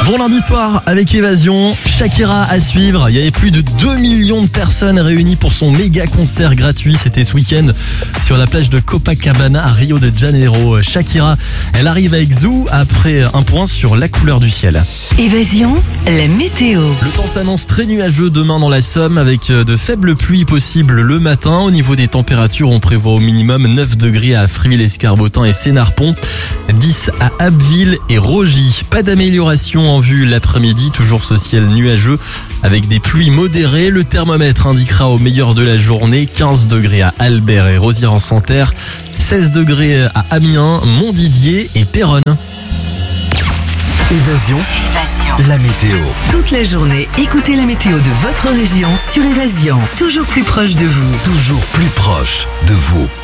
Bon lundi soir avec Évasion, Shakira à suivre. Il y avait plus de 2 millions de personnes réunies pour son méga concert gratuit. C'était ce week-end sur la plage de Copacabana à Rio de Janeiro. Shakira, elle arrive avec Zou après un point sur la couleur du ciel. Évasion, la météo. Le temps s'annonce très nuageux demain dans la Somme avec de faibles pluies possibles le matin. Au niveau des températures, on prévoit au minimum 9 degrés à Friville-Escarbotin et Sénarpont, 10 à Abbeville et Rogy. Pas d'amélioration en vue l'après-midi, toujours ce ciel nuageux avec des pluies modérées. Le thermomètre indiquera au meilleur de la journée 15 degrés à Albert et Rosières-en-Santerre, 16 degrés à Amiens, Montdidier et Péronne. Évasion, la météo. Toute la journée, écoutez la météo de votre région sur Évasion. Toujours plus proche de vous. Toujours plus proche de vous.